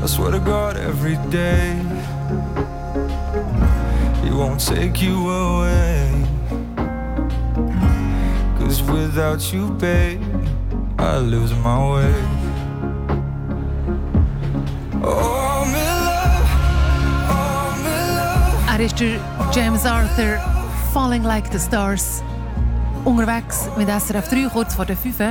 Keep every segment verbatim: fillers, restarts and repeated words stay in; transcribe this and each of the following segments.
I swear to God every day He won't take you away. Cause without you, babe, I lose my way. Oh, me love, oh, me love. Er ist der James Arthur, Falling Like the Stars. Unterwegs mit S R F drei, kurz vor der fünf.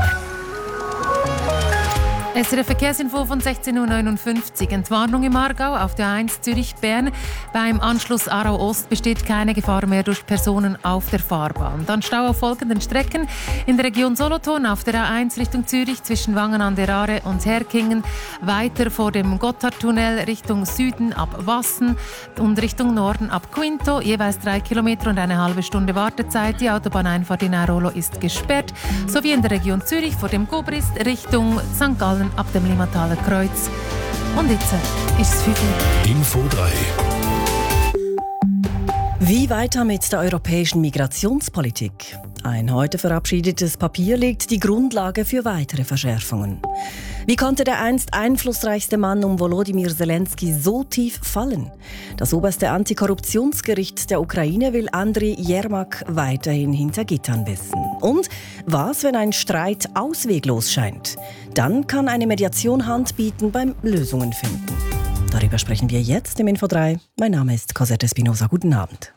S R F Verkehrsinfo von sechzehn Uhr neunundfünfzig. Entwarnung im Aargau auf der A eins Zürich-Bern. Beim Anschluss Aarau Ost besteht keine Gefahr mehr durch Personen auf der Fahrbahn. Dann Stau auf folgenden Strecken. In der Region Solothurn auf der A eins Richtung Zürich zwischen Wangen an der Aare und Herkingen. Weiter vor dem Gotthardtunnel Richtung Süden ab Wassen und Richtung Norden ab Quinto. Jeweils drei Kilometer und eine halbe Stunde Wartezeit. Die Autobahneinfahrt in Airolo ist gesperrt. Sowie in der Region Zürich vor dem Gobrist Richtung Sankt Gallen ab dem Limmataler Kreuz. Und jetzt ist es fünf Uhr. Info drei. Wie weiter mit der europäischen Migrationspolitik? Ein heute verabschiedetes Papier legt die Grundlage für weitere Verschärfungen. Wie konnte der einst einflussreichste Mann um Volodymyr Zelensky so tief fallen? Das oberste Antikorruptionsgericht der Ukraine will Andriy Jermak weiterhin hinter Gittern wissen. Und was, wenn ein Streit ausweglos scheint? Dann kann eine Mediation Hand bieten beim Lösungen finden. Darüber sprechen wir jetzt im Info drei. Mein Name ist Cosette Espinosa. Guten Abend.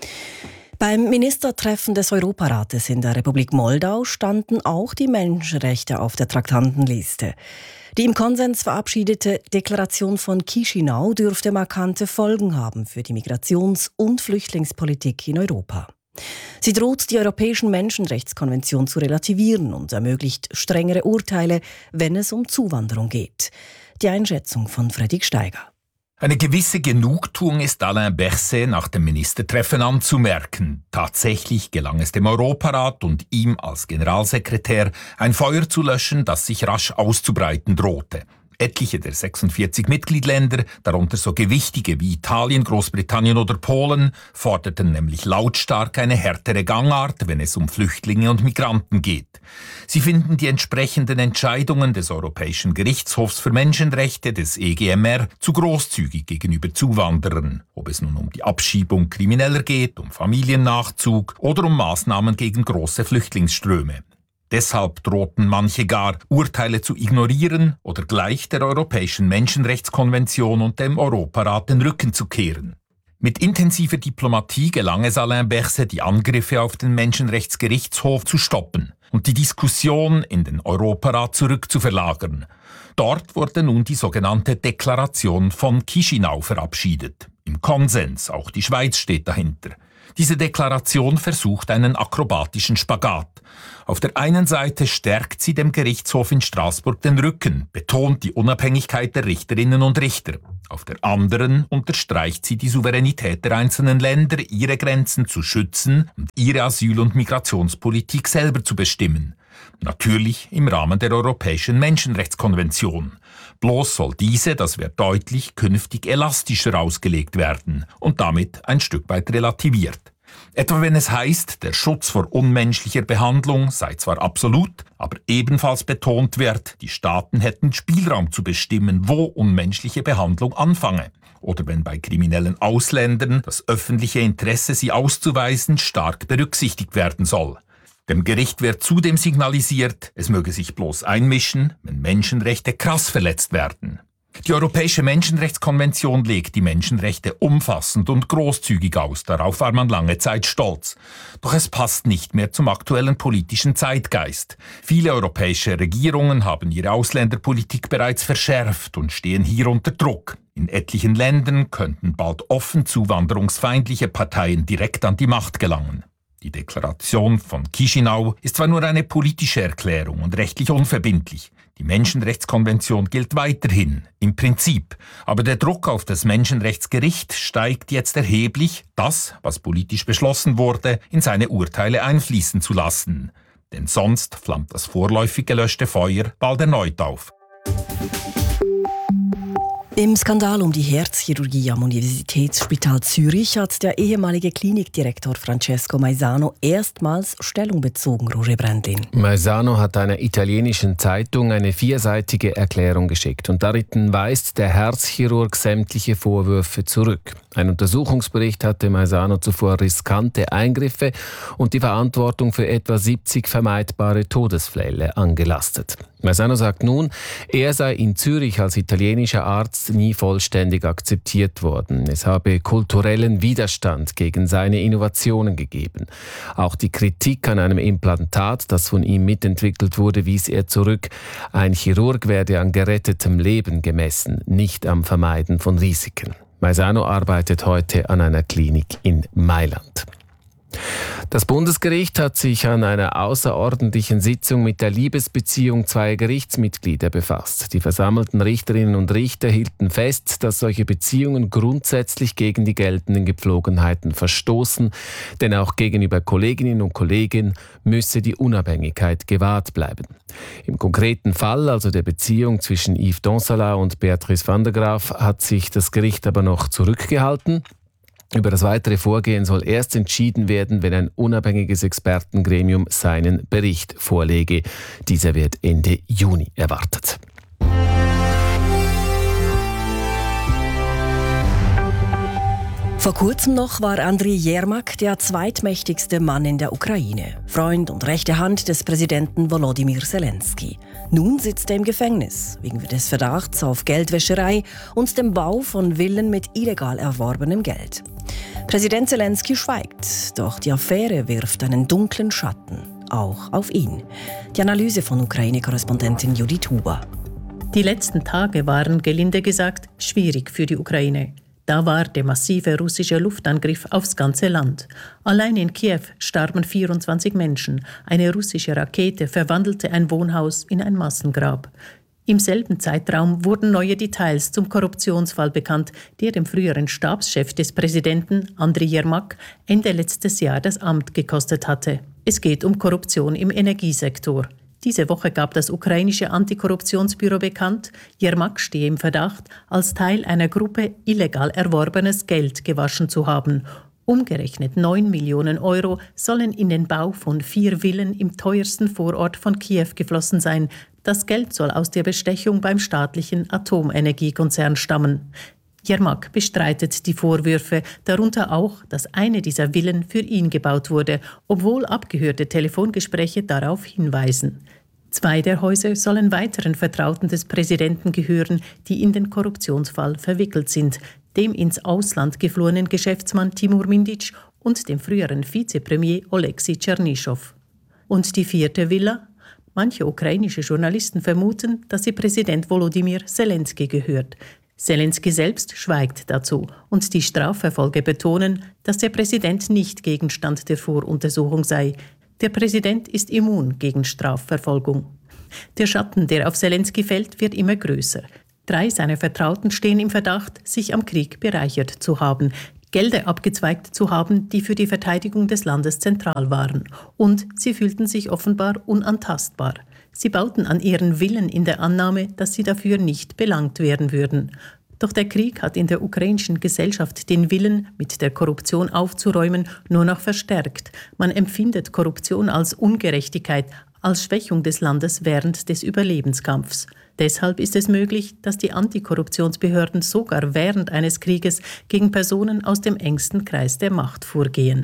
Beim Ministertreffen des Europarates in der Republik Moldau standen auch die Menschenrechte auf der Traktandenliste. Die im Konsens verabschiedete Deklaration von Chișinău dürfte markante Folgen haben für die Migrations- und Flüchtlingspolitik in Europa. Sie droht, die Europäischen Menschenrechtskonvention zu relativieren und ermöglicht strengere Urteile, wenn es um Zuwanderung geht. Die Einschätzung von Fredrik Steiger. Eine gewisse Genugtuung ist Alain Berset nach dem Ministertreffen anzumerken. Tatsächlich gelang es dem Europarat und ihm als Generalsekretär, ein Feuer zu löschen, das sich rasch auszubreiten drohte. Etliche der sechsundvierzig Mitgliedsländer, darunter so gewichtige wie Italien, Großbritannien oder Polen, forderten nämlich lautstark eine härtere Gangart, wenn es um Flüchtlinge und Migranten geht. Sie finden die entsprechenden Entscheidungen des Europäischen Gerichtshofs für Menschenrechte, des E G M R, zu großzügig gegenüber Zuwanderern. Ob es nun um die Abschiebung Krimineller geht, um Familiennachzug oder um Maßnahmen gegen große Flüchtlingsströme. Deshalb drohten manche gar, Urteile zu ignorieren oder gleich der Europäischen Menschenrechtskonvention und dem Europarat den Rücken zu kehren. Mit intensiver Diplomatie gelang es Alain Berset, die Angriffe auf den Menschenrechtsgerichtshof zu stoppen und die Diskussion in den Europarat zurückzuverlagern. Dort wurde nun die sogenannte Deklaration von Chișinău verabschiedet. Im Konsens, auch die Schweiz steht dahinter. Diese Deklaration versucht einen akrobatischen Spagat. Auf der einen Seite stärkt sie dem Gerichtshof in Straßburg den Rücken, betont die Unabhängigkeit der Richterinnen und Richter. Auf der anderen unterstreicht sie die Souveränität der einzelnen Länder, ihre Grenzen zu schützen und ihre Asyl- und Migrationspolitik selber zu bestimmen. Natürlich im Rahmen der Europäischen Menschenrechtskonvention. Bloß soll diese, das wird deutlich, künftig elastischer ausgelegt werden und damit ein Stück weit relativiert. Etwa wenn es heißt, der Schutz vor unmenschlicher Behandlung sei zwar absolut, aber ebenfalls betont wird, die Staaten hätten Spielraum zu bestimmen, wo unmenschliche Behandlung anfange. Oder wenn bei kriminellen Ausländern das öffentliche Interesse, sie auszuweisen, stark berücksichtigt werden soll. Dem Gericht wird zudem signalisiert, es möge sich bloß einmischen, wenn Menschenrechte krass verletzt werden. Die Europäische Menschenrechtskonvention legt die Menschenrechte umfassend und großzügig aus, darauf war man lange Zeit stolz. Doch es passt nicht mehr zum aktuellen politischen Zeitgeist. Viele europäische Regierungen haben ihre Ausländerpolitik bereits verschärft und stehen hier unter Druck. In etlichen Ländern könnten bald offen zuwanderungsfeindliche Parteien direkt an die Macht gelangen. Die Deklaration von Chișinău ist zwar nur eine politische Erklärung und rechtlich unverbindlich. Die Menschenrechtskonvention gilt weiterhin, im Prinzip. Aber der Druck auf das Menschenrechtsgericht steigt jetzt erheblich, das, was politisch beschlossen wurde, in seine Urteile einfließen zu lassen. Denn sonst flammt das vorläufig gelöschte Feuer bald erneut auf. Im Skandal um die Herzchirurgie am Universitätsspital Zürich hat der ehemalige Klinikdirektor Francesco Maisano erstmals Stellung bezogen, Roger Brandin. Maisano hat einer italienischen Zeitung eine vierseitige Erklärung geschickt und darin weist der Herzchirurg sämtliche Vorwürfe zurück. Ein Untersuchungsbericht hatte Maisano zuvor riskante Eingriffe und die Verantwortung für etwa siebzig vermeidbare Todesfälle angelastet. Maisano sagt nun, er sei in Zürich als italienischer Arzt nie vollständig akzeptiert worden. Es habe kulturellen Widerstand gegen seine Innovationen gegeben. Auch die Kritik an einem Implantat, das von ihm mitentwickelt wurde, wies er zurück. Ein Chirurg werde an gerettetem Leben gemessen, nicht am Vermeiden von Risiken. Maisano arbeitet heute an einer Klinik in Mailand. Das Bundesgericht hat sich an einer außerordentlichen Sitzung mit der Liebesbeziehung zweier Gerichtsmitglieder befasst. Die versammelten Richterinnen und Richter hielten fest, dass solche Beziehungen grundsätzlich gegen die geltenden Gepflogenheiten verstoßen, denn auch gegenüber Kolleginnen und Kollegen müsse die Unabhängigkeit gewahrt bleiben. Im konkreten Fall, also der Beziehung zwischen Yves Donsala und Beatrice van der Graaf, hat sich das Gericht aber noch zurückgehalten. Über das weitere Vorgehen soll erst entschieden werden, wenn ein unabhängiges Expertengremium seinen Bericht vorlege. Dieser wird Ende Juni erwartet. Vor kurzem noch war Andriy Jermak der zweitmächtigste Mann in der Ukraine, Freund und rechte Hand des Präsidenten Volodymyr Zelensky. Nun sitzt er im Gefängnis wegen des Verdachts auf Geldwäscherei und dem Bau von Villen mit illegal erworbenem Geld. Präsident Zelensky schweigt, doch die Affäre wirft einen dunklen Schatten, auch auf ihn. Die Analyse von Ukraine-Korrespondentin Judith Huber. Die letzten Tage waren, gelinde gesagt, schwierig für die Ukraine. Da war der massive russische Luftangriff aufs ganze Land. Allein in Kiew starben vierundzwanzig Menschen. Eine russische Rakete verwandelte ein Wohnhaus in ein Massengrab. Im selben Zeitraum wurden neue Details zum Korruptionsfall bekannt, der dem früheren Stabschef des Präsidenten, Andriy Jermak, Ende letztes Jahr das Amt gekostet hatte. Es geht um Korruption im Energiesektor. Diese Woche gab das ukrainische Antikorruptionsbüro bekannt, Jermak stehe im Verdacht, als Teil einer Gruppe illegal erworbenes Geld gewaschen zu haben. Umgerechnet neun Millionen Euro sollen in den Bau von vier Villen im teuersten Vorort von Kiew geflossen sein. Das Geld soll aus der Bestechung beim staatlichen Atomenergiekonzern stammen. Jermak bestreitet die Vorwürfe, darunter auch, dass eine dieser Villen für ihn gebaut wurde, obwohl abgehörte Telefongespräche darauf hinweisen. Zwei der Häuser sollen weiteren Vertrauten des Präsidenten gehören, die in den Korruptionsfall verwickelt sind, dem ins Ausland geflohenen Geschäftsmann Timur Mindic und dem früheren Vizepremier Oleksiy Tschernyschow. Und die vierte Villa? Manche ukrainische Journalisten vermuten, dass sie Präsident Volodymyr Zelensky gehört. Zelensky selbst schweigt dazu und die Strafverfolger betonen, dass der Präsident nicht Gegenstand der Voruntersuchung sei. Der Präsident ist immun gegen Strafverfolgung. Der Schatten, der auf Zelensky fällt, wird immer größer. Drei seiner Vertrauten stehen im Verdacht, sich am Krieg bereichert zu haben, Gelder abgezweigt zu haben, die für die Verteidigung des Landes zentral waren. Und sie fühlten sich offenbar unantastbar. Sie bauten an ihren Villen in der Annahme, dass sie dafür nicht belangt werden würden. Doch der Krieg hat in der ukrainischen Gesellschaft den Willen, mit der Korruption aufzuräumen, nur noch verstärkt. Man empfindet Korruption als Ungerechtigkeit, als Schwächung des Landes während des Überlebenskampfs. Deshalb ist es möglich, dass die Antikorruptionsbehörden sogar während eines Krieges gegen Personen aus dem engsten Kreis der Macht vorgehen.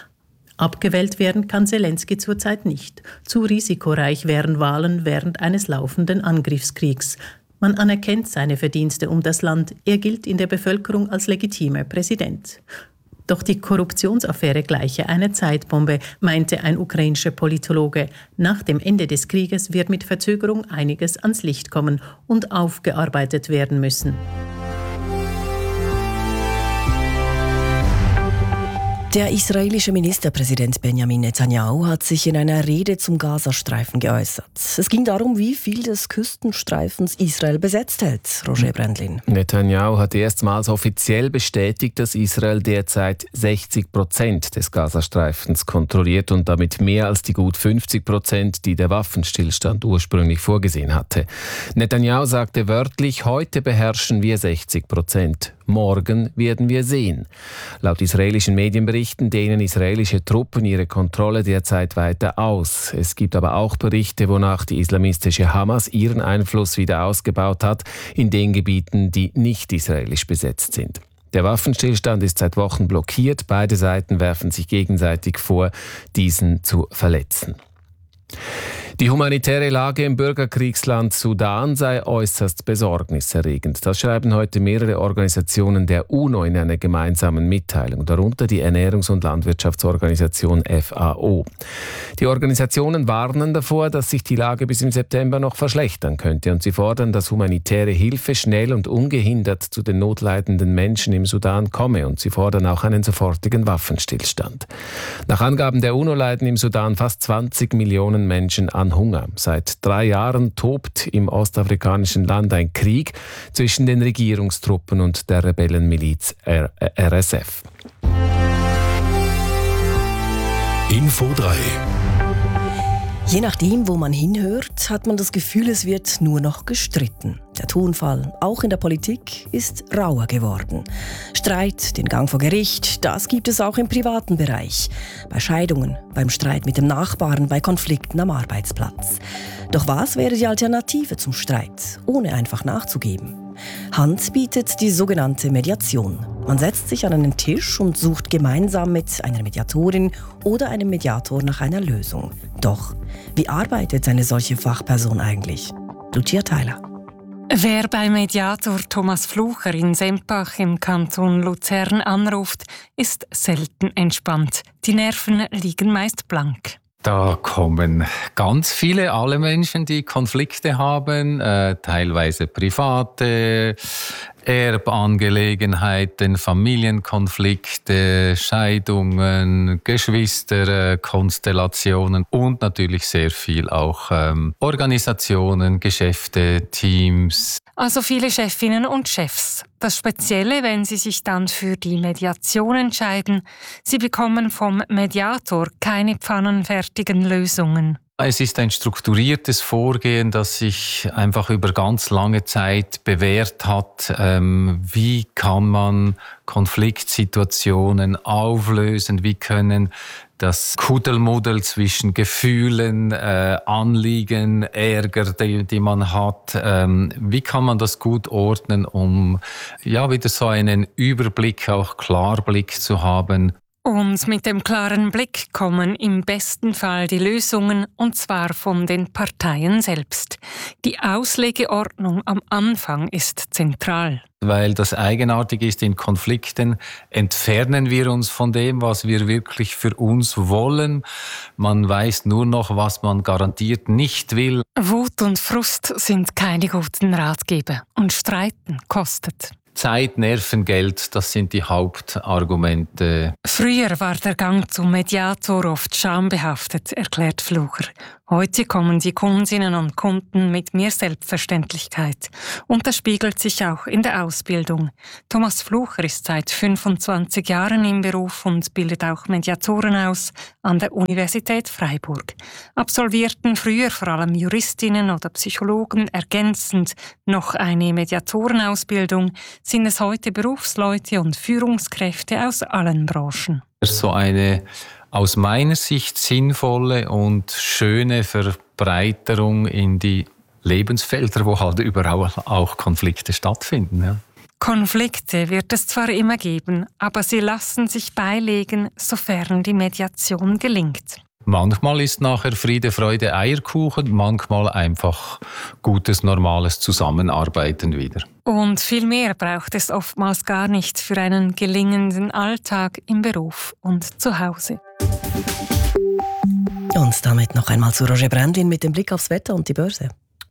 Abgewählt werden kann Zelensky zurzeit nicht. Zu risikoreich wären Wahlen während eines laufenden Angriffskriegs. Man anerkennt seine Verdienste um das Land. Er gilt in der Bevölkerung als legitimer Präsident. Doch die Korruptionsaffäre gleiche eine Zeitbombe, meinte ein ukrainischer Politologe. Nach dem Ende des Krieges wird mit Verzögerung einiges ans Licht kommen und aufgearbeitet werden müssen. Der israelische Ministerpräsident Benjamin Netanyahu hat sich in einer Rede zum Gazastreifen geäußert. Es ging darum, wie viel des Küstenstreifens Israel besetzt hält. Roger Brendlin. Netanyahu hat erstmals offiziell bestätigt, dass Israel derzeit sechzig Prozent des Gazastreifens kontrolliert und damit mehr als die gut fünfzig Prozent, die der Waffenstillstand ursprünglich vorgesehen hatte. Netanyahu sagte wörtlich, heute beherrschen wir sechzig Prozent. Morgen werden wir sehen. Laut israelischen Medienberichten dehnen israelische Truppen ihre Kontrolle derzeit weiter aus. Es gibt aber auch Berichte, wonach die islamistische Hamas ihren Einfluss wieder ausgebaut hat in den Gebieten, die nicht israelisch besetzt sind. Der Waffenstillstand ist seit Wochen blockiert. Beide Seiten werfen sich gegenseitig vor, diesen zu verletzen. Die humanitäre Lage im Bürgerkriegsland Sudan sei äußerst besorgniserregend. Das schreiben heute mehrere Organisationen der UNO in einer gemeinsamen Mitteilung, darunter die Ernährungs- und Landwirtschaftsorganisation F A O. Die Organisationen warnen davor, dass sich die Lage bis im September noch verschlechtern könnte, und sie fordern, dass humanitäre Hilfe schnell und ungehindert zu den notleidenden Menschen im Sudan komme, und sie fordern auch einen sofortigen Waffenstillstand. Nach Angaben der UNO leiden im Sudan fast zwanzig Millionen Menschen an Hunger. Seit drei Jahren tobt im ostafrikanischen Land ein Krieg zwischen den Regierungstruppen und der Rebellenmiliz R S F. Info drei. Je nachdem, wo man hinhört, hat man das Gefühl, es wird nur noch gestritten. Der Tonfall, auch in der Politik, ist rauer geworden. Streit, den Gang vor Gericht, das gibt es auch im privaten Bereich. Bei Scheidungen, beim Streit mit dem Nachbarn, bei Konflikten am Arbeitsplatz. Doch was wäre die Alternative zum Streit, ohne einfach nachzugeben? Hand bietet die sogenannte Mediation. Man setzt sich an einen Tisch und sucht gemeinsam mit einer Mediatorin oder einem Mediator nach einer Lösung. Doch, wie arbeitet eine solche Fachperson eigentlich? Lucia Theiler. Wer bei Mediator Thomas Flucher in Sempach im Kanton Luzern anruft, ist selten entspannt. Die Nerven liegen meist blank. Da kommen ganz viele, alle Menschen, die Konflikte haben, äh, teilweise private, Erbangelegenheiten, Familienkonflikte, Scheidungen, Geschwisterkonstellationen und natürlich sehr viel auch ähm, Organisationen, Geschäfte, Teams. Also viele Chefinnen und Chefs. Das Spezielle, wenn sie sich dann für die Mediation entscheiden, sie bekommen vom Mediator keine pfannenfertigen Lösungen. Es ist ein strukturiertes Vorgehen, das sich einfach über ganz lange Zeit bewährt hat. Ähm, wie kann man Konfliktsituationen auflösen? Wie können das Kuddelmuddel zwischen Gefühlen, äh, Anliegen, Ärger, die, die man hat, ähm, wie kann man das gut ordnen, um ja wieder so einen Überblick, auch Klarblick zu haben? Und mit dem klaren Blick kommen im besten Fall die Lösungen, und zwar von den Parteien selbst. Die Auslegeordnung am Anfang ist zentral. Weil das eigenartig ist, in Konflikten entfernen wir uns von dem, was wir wirklich für uns wollen. Man weiß nur noch, was man garantiert nicht will. Wut und Frust sind keine guten Ratgeber, und Streiten kostet. Zeit, Nerven, Geld, das sind die Hauptargumente. Früher war der Gang zum Mediator oft schambehaftet, erklärt Flucher. Heute kommen die Kundinnen und Kunden mit mehr Selbstverständlichkeit. Und das spiegelt sich auch in der Ausbildung. Thomas Flucher ist seit fünfundzwanzig Jahren im Beruf und bildet auch Mediatoren aus an der Universität Freiburg. Absolvierten früher vor allem Juristinnen oder Psychologen ergänzend noch eine Mediatorenausbildung, sind es heute Berufsleute und Führungskräfte aus allen Branchen. So eine aus meiner Sicht sinnvolle und schöne Verbreiterung in die Lebensfelder, wo halt überall auch Konflikte stattfinden. Ja. Konflikte wird es zwar immer geben, aber sie lassen sich beilegen, sofern die Mediation gelingt. Manchmal ist nachher Friede, Freude, Eierkuchen, manchmal einfach gutes, normales Zusammenarbeiten wieder. Und viel mehr braucht es oftmals gar nicht für einen gelingenden Alltag im Beruf und zu Hause. Und damit noch einmal zu Roger Brendlin mit dem Blick aufs Wetter und die Börse.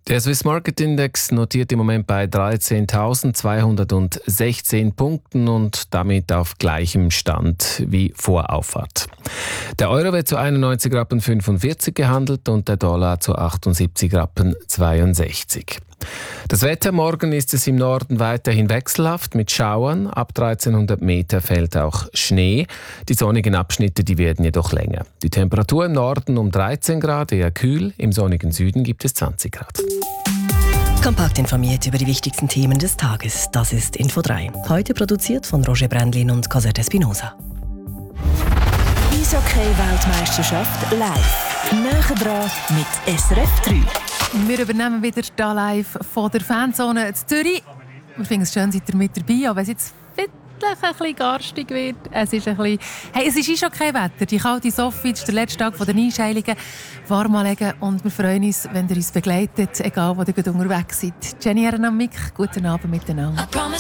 Der Swiss Market Index notiert im Moment bei dreizehntausendzweihundertsechzehn Punkten und damit auf gleichem Stand wie vor Auffahrt. Der Euro wird zu einundneunzig Rappen fünfundvierzig gehandelt und der Dollar zu achtundsiebzig Rappen zweiundsechzig. Das Wetter: morgen ist es im Norden weiterhin wechselhaft mit Schauern. Ab dreizehnhundert Meter fällt auch Schnee. Die sonnigen Abschnitte, die werden jedoch länger. Die Temperatur im Norden um dreizehn Grad, eher kühl. Im sonnigen Süden gibt es zwanzig Grad. Kompakt informiert über die wichtigsten Themen des Tages. Das ist Info drei. Heute produziert von Roger Brändlin und Cosette Espinosa. Eishockey-Weltmeisterschaft live. Näher dran mit S R F drei. Wir übernehmen wieder hier live von der Fanzone in Zürich. Wir finden es schön, seid ihr mit dabei, aber wenn es jetzt vielleicht ein bisschen garstig wird, es ist ein bisschen... Hey, es ist schon kein Wetter. Die kalte Sophie ist der letzte Tag der Einscheidungen. Warm anlegen und wir freuen uns, wenn ihr uns begleitet, egal wo ihr unterwegs seid. Jenny Ehrenamik, guten Abend miteinander.